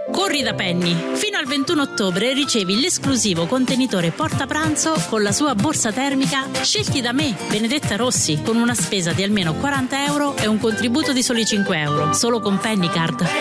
Corri da Penny. Fino al 21 ottobre ricevi l'esclusivo contenitore portapranzo con la sua borsa termica scelti da me, Benedetta Rossi, con una spesa di almeno 40 euro e un contributo di soli 5 euro, solo con Penny Card.